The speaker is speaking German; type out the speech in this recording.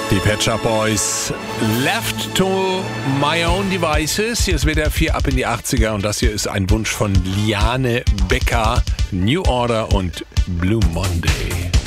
Die Pet Shop Boys, Left to My Own Devices. Hier ist wieder 4 ab in die 80er und das hier ist ein Wunsch von Liane Becker, New Order und Blue Monday.